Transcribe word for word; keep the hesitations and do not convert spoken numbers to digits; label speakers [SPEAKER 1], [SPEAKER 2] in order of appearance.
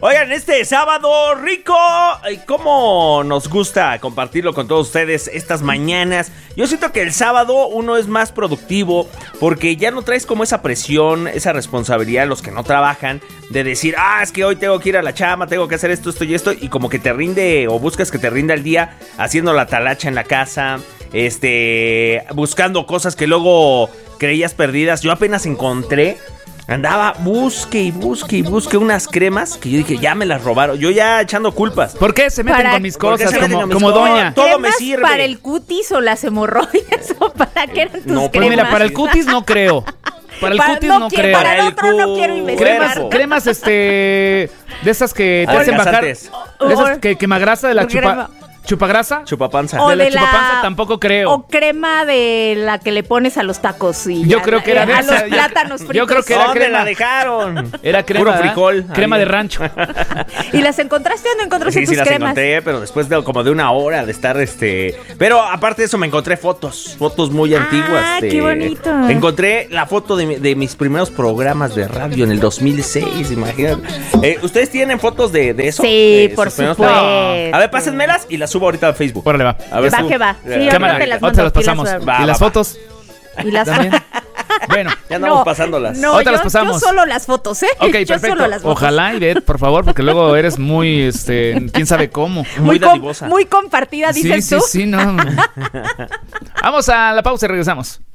[SPEAKER 1] Oigan, este sábado rico, ¿cómo nos gusta compartirlo con todos ustedes estas mañanas? Yo siento que el sábado uno es más productivo porque ya no traes como esa presión, esa responsabilidad, los que no trabajan, de decir, ah, es que hoy tengo que ir a la chamba, tengo que hacer esto, esto y esto, y como que te rinde o buscas que te rinda el día haciendo la talacha en la casa, este, buscando cosas que luego creías perdidas. Yo apenas encontré, andaba busque y busque y busque unas cremas que yo dije, ya me las robaron. Yo ya echando culpas.
[SPEAKER 2] ¿Por qué se meten
[SPEAKER 3] Para-
[SPEAKER 2] con mis
[SPEAKER 1] ¿Por qué
[SPEAKER 2] cosas
[SPEAKER 1] se meten
[SPEAKER 2] como,
[SPEAKER 1] con mis
[SPEAKER 2] como
[SPEAKER 1] cosas?
[SPEAKER 2] doña?
[SPEAKER 1] Todo me
[SPEAKER 3] ¿Cremas
[SPEAKER 1] sirve.
[SPEAKER 3] para el cutis o las hemorroides o para qué eran tus
[SPEAKER 1] No, pues
[SPEAKER 3] cremas?
[SPEAKER 2] Pues mira, para el cutis no creo. Para el
[SPEAKER 3] Para-
[SPEAKER 2] cutis
[SPEAKER 3] no
[SPEAKER 2] no,
[SPEAKER 3] quiero-
[SPEAKER 2] creo.
[SPEAKER 3] para el
[SPEAKER 1] Para el
[SPEAKER 3] otro no quiero
[SPEAKER 1] cu-
[SPEAKER 3] investigar.
[SPEAKER 2] Cremas, cremas, este, de esas que te
[SPEAKER 1] Ah,
[SPEAKER 2] hacen bajar, de
[SPEAKER 1] laxantes.
[SPEAKER 2] esas que quemagrasa de la chupa,
[SPEAKER 3] Crema.
[SPEAKER 2] chupagrasa.
[SPEAKER 1] Chupapanza.
[SPEAKER 3] O
[SPEAKER 2] de la
[SPEAKER 3] de la-
[SPEAKER 2] chupapanza tampoco creo.
[SPEAKER 3] O crema de la que le pones a los tacos y
[SPEAKER 2] Yo
[SPEAKER 3] ya,
[SPEAKER 2] creo que era
[SPEAKER 3] eh,
[SPEAKER 2] de
[SPEAKER 3] a
[SPEAKER 2] esa,
[SPEAKER 3] los
[SPEAKER 2] yo-
[SPEAKER 3] plátanos
[SPEAKER 2] yo
[SPEAKER 3] fritos.
[SPEAKER 2] creo que era
[SPEAKER 1] ¿Dónde
[SPEAKER 2] crema.
[SPEAKER 1] la dejaron?
[SPEAKER 2] Era crema,
[SPEAKER 1] Puro
[SPEAKER 2] ¿verdad?
[SPEAKER 1] frijol.
[SPEAKER 2] Crema
[SPEAKER 1] Ahí.
[SPEAKER 2] de rancho.
[SPEAKER 3] ¿Y las encontraste o no encontraste
[SPEAKER 1] Sí,
[SPEAKER 3] tus
[SPEAKER 1] sí las
[SPEAKER 3] cremas?
[SPEAKER 1] encontré, pero después de como de una hora de estar, este... Pero aparte de eso me encontré fotos, fotos muy
[SPEAKER 3] Ah,
[SPEAKER 1] antiguas. de-
[SPEAKER 3] qué bonito.
[SPEAKER 1] Encontré la foto de, mi- de mis primeros programas de radio en el dos mil seis, imagínate. Eh, ¿Ustedes tienen fotos de, de eso?
[SPEAKER 3] Sí,
[SPEAKER 1] De
[SPEAKER 3] por
[SPEAKER 1] sus primeros
[SPEAKER 3] supuesto.
[SPEAKER 1] programas? A ver, pásenmelas y las subo ahorita a Facebook.
[SPEAKER 2] Órale, va.
[SPEAKER 1] A ver,
[SPEAKER 3] Va
[SPEAKER 1] sub-
[SPEAKER 3] que va. Sí,
[SPEAKER 1] Eh,
[SPEAKER 3] ahorita
[SPEAKER 2] Cámara,
[SPEAKER 3] te las
[SPEAKER 2] ahorita las
[SPEAKER 3] mando, aquí las
[SPEAKER 2] pasamos.
[SPEAKER 3] subo.
[SPEAKER 1] Va,
[SPEAKER 2] ¿Y
[SPEAKER 1] va,
[SPEAKER 2] las
[SPEAKER 1] va.
[SPEAKER 2] fotos?
[SPEAKER 3] Y las
[SPEAKER 2] También. Bueno.
[SPEAKER 1] Ya andamos
[SPEAKER 3] No,
[SPEAKER 1] pasándolas.
[SPEAKER 3] No,
[SPEAKER 2] Ahorita
[SPEAKER 3] yo,
[SPEAKER 2] las pasamos.
[SPEAKER 3] yo solo las fotos, ¿eh?
[SPEAKER 2] Ok,
[SPEAKER 3] yo
[SPEAKER 2] perfecto.
[SPEAKER 3] solo las fotos.
[SPEAKER 2] Ojalá, Ivette, por favor, porque luego eres muy, este, quién sabe cómo.
[SPEAKER 1] Muy
[SPEAKER 3] Muy, com-
[SPEAKER 1] dadivosa.
[SPEAKER 3] muy compartida,
[SPEAKER 2] Sí,
[SPEAKER 3] dices
[SPEAKER 2] sí,
[SPEAKER 3] tú.
[SPEAKER 2] sí, no. Vamos a la pausa y regresamos.